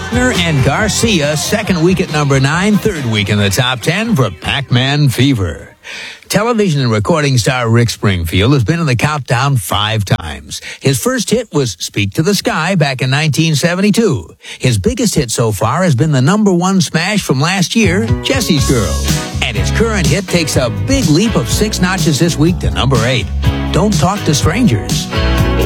Faulkner and Garcia, second week at number 9, third week in the top 10 for Pac-Man Fever. Television and recording star Rick Springfield has been in the countdown 5 times. His first hit was Speak to the Sky back in 1972. His biggest hit so far has been the number 1 smash from last year, Jesse's Girl. And his current hit takes a big leap of 6 notches this week to number 8, Don't Talk to Strangers.